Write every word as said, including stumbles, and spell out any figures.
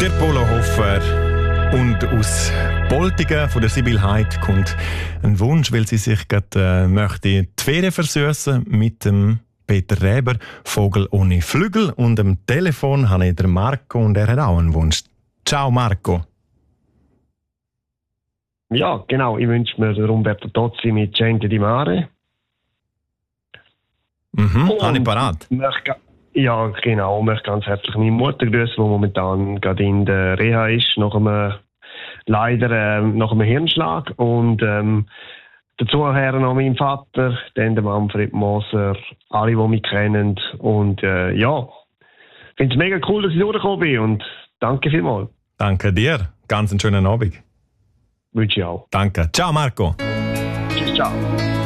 Der Polo Hofer. Und aus Boltigen von der Sibyl Heid kommt ein Wunsch, weil sie sich gerade äh, möchte die Ferien versüssen mit dem Peter Räber, Vogel ohne Flügel. Und am Telefon habe ich den Marco und er hat auch einen Wunsch. Ciao Marco. Ja, genau. Ich wünsche mir den Umberto Tozzi mit Gente di Mare. Mhm, habe ich parat. Ja, genau. Ich möchte ganz herzlich meine Mutter grüßen, die momentan gerade in der Reha ist, nach einem, leider äh, nach einem Hirnschlag. Und ähm, dazu her noch mein Vater, dann der Manfred Moser, alle, die mich kennen. Und äh, ja, ich finde es mega cool, dass ich durchgekommen bin. Und danke vielmals. Danke dir. Ganz einen schönen Abend. Wünsche ich auch. Danke. Ciao Marco. Tschüss, ciao.